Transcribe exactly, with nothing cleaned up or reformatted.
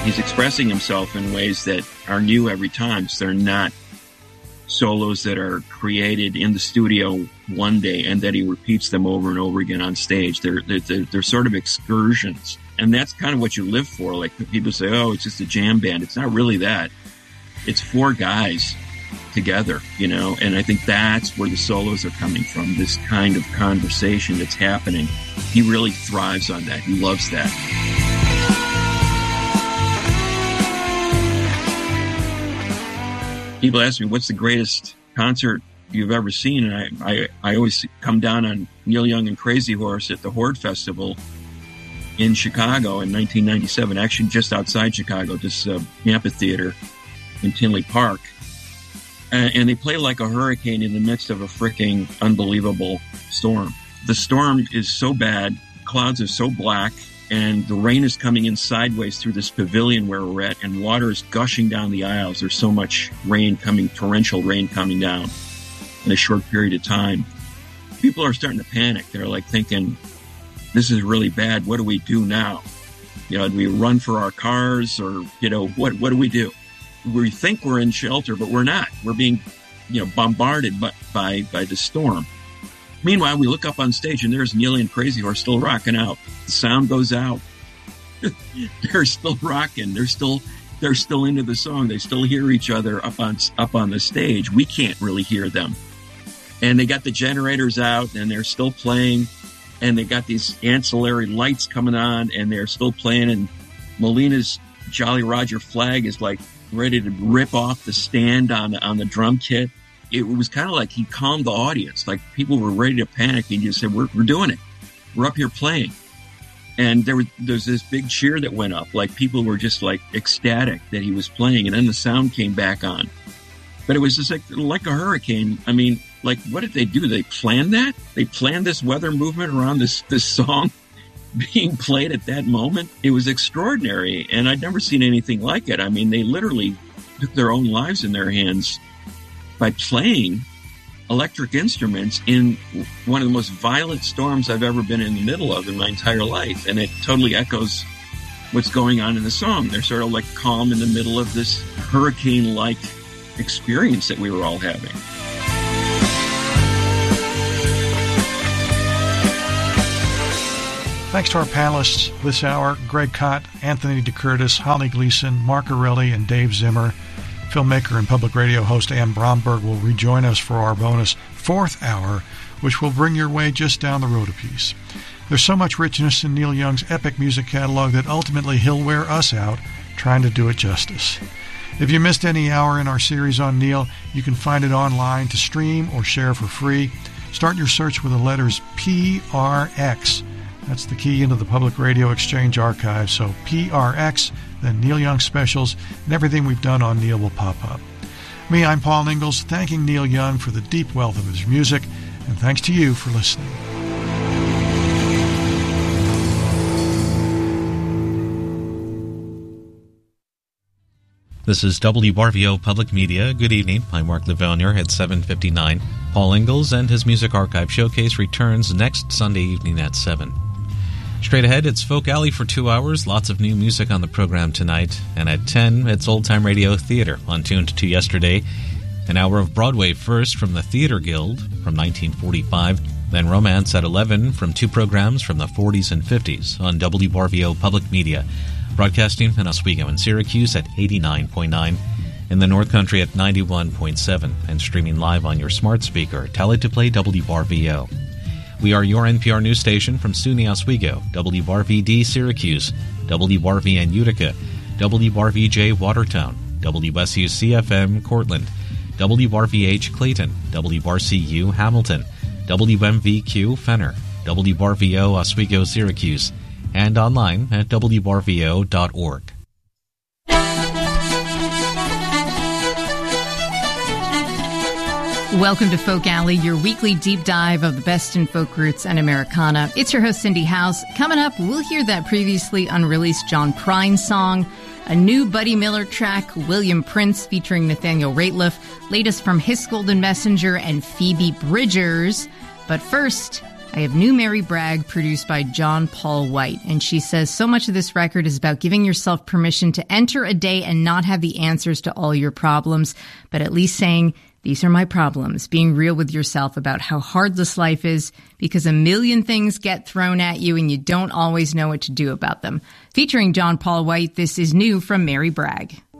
He's expressing himself in ways that are new every time. So they're not solos that are created in the studio one day and that he repeats them over and over again on stage. They're, they're, they're sort of excursions. And that's kind of what you live for. Like people say, oh, it's just a jam band. It's not really that. It's four guys together, you know, and I think that's where the solos are coming from, this kind of conversation that's happening. He really thrives on that. He loves that. People ask me, what's the greatest concert you've ever seen? And I, I, I always come down on Neil Young and Crazy Horse at the Horde Festival in Chicago in nineteen ninety-seven, actually just outside Chicago, this uh, amphitheater in Tinley Park. Uh, and they play like a hurricane in the midst of a freaking unbelievable storm. The storm is so bad, clouds are so black, and the rain is coming in sideways through this pavilion where we're at, and water is gushing down the aisles. There's so much rain coming, torrential rain coming down in a short period of time. People are starting to panic. They're like thinking, this is really bad. What do we do now? You know, do we run for our cars, or, you know, what, what do we do? We think we're in shelter, but we're not. We're being, you know, bombarded by, by, by the storm. Meanwhile, we look up on stage and there's Neil and Crazy Horse still rocking out. The sound goes out. They're still rocking. They're still, they're still into the song. They still hear each other up on, up on the stage. We can't really hear them. And they got the generators out and they're still playing. And they got these ancillary lights coming on and they're still playing. And Molina's Jolly Roger flag is like ready to rip off the stand on, on the drum kit. It was kind of like he calmed the audience. Like people were ready to panic. He just said, we're, we're doing it. We're up here playing. And there was, there's this big cheer that went up. Like people were just like ecstatic that he was playing. And then the sound came back on. But it was just like, like a hurricane. I mean, like, what did they do? They planned that? They planned this weather movement around this, this song being played at that moment? It was extraordinary. And I'd never seen anything like it. I mean, they literally took their own lives in their hands by playing electric instruments in one of the most violent storms I've ever been in the middle of in my entire life. And it totally echoes what's going on in the song. They're sort of like calm in the middle of this hurricane-like experience that we were all having. Thanks to our panelists this hour, Greg Kot, Anthony DeCurtis, Holly Gleason, Mark Arelli, and Dave Zimmer. Filmmaker and public radio host Anne Bromberg will rejoin us for our bonus fourth hour, which will bring your way just down the road a piece. There's so much richness in Neil Young's epic music catalog that ultimately he'll wear us out trying to do it justice. If you missed any hour in our series on Neil, you can find it online to stream or share for free. Start your search with the letters P R X. That's the key into the Public Radio Exchange archive. So P R X, then Neil Young Specials, and everything we've done on Neil will pop up. Me, I'm Paul Ingalls, thanking Neil Young for the deep wealth of his music, and thanks to you for listening. This is W R V O Public Media. Good evening. I'm Mark Levonier at seven fifty-nine. Paul Ingalls and his Music Archive Showcase returns next Sunday evening at seven. Straight ahead, it's Folk Alley for two hours. Lots of new music on the program tonight. And at ten, it's Old Time Radio Theater on Tuned to Yesterday. An hour of Broadway first from the Theater Guild from nineteen forty-five. Then Romance at eleven from two programs from the forties and fifties on W R V O Public Media. Broadcasting in Oswego and Syracuse at eighty-nine point nine. In the North Country at ninety-one point seven. And streaming live on your smart speaker. Tally to play W R V O. We are your N P R news station from SUNY Oswego, W R V D Syracuse, W R V N Utica, W R V J Watertown, W S U C F M Cortland, W R V H Clayton, W R C U Hamilton, W M V Q Fenner, W R V O Oswego Syracuse, and online at W R V O dot org. Welcome to Folk Alley, your weekly deep dive of the best in folk roots and Americana. It's your host, Cindy House. Coming up, we'll hear that previously unreleased John Prine song, a new Buddy Miller track, William Prince featuring Nathaniel Rateliff, latest from His Golden Messenger and Phoebe Bridgers. But first, I have New Mary Bragg, produced by John Paul White. And she says, so much of this record is about giving yourself permission to enter a day and not have the answers to all your problems, but at least saying, these are my problems, being real with yourself about how hard this life is, because a million things get thrown at you and you don't always know what to do about them. Featuring John Paul White, this is new from Mary Bragg.